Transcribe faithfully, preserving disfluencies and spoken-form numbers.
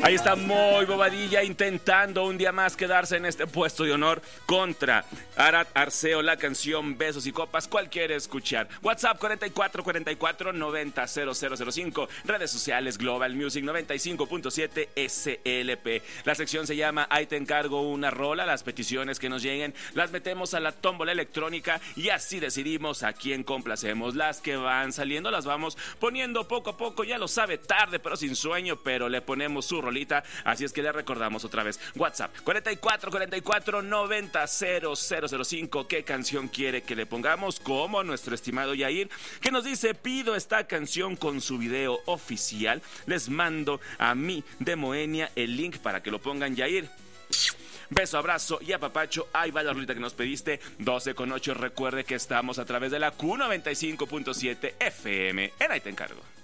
Ahí está Moy Bobadilla intentando un día más quedarse en este puesto de honor contra Arat Arceo. La canción Besos y Copas, ¿cuál quiere escuchar? WhatsApp cuarenta y cuatro cuarenta y cuatro noventa cero cero cero cinco. Redes sociales Global Music noventa y cinco punto siete S L P. La sección se llama Ahí te encargo una rola. Las peticiones que nos lleguen las metemos a la tómbola electrónica y así decidimos a quién complacemos. Las que van saliendo las vamos poniendo poco a poco. Ya lo sabe, tarde pero sin sueño, pero le ponemos su rolita. Así es que le recordamos otra vez. WhatsApp cuarenta y cuatro cuarenta y cuatro noventa cero cero cero cinco. ¿Qué canción quiere que le pongamos? Como nuestro estimado Yair, que nos dice: pido esta canción con su video oficial. Les mando a mí de Moenia el link para que lo pongan, Yair. Beso, abrazo y apapacho. Ahí va la rolita que nos pediste. doce con ocho. Recuerde que estamos a través de la Q noventa y cinco punto siete F M en Ahí te encargo.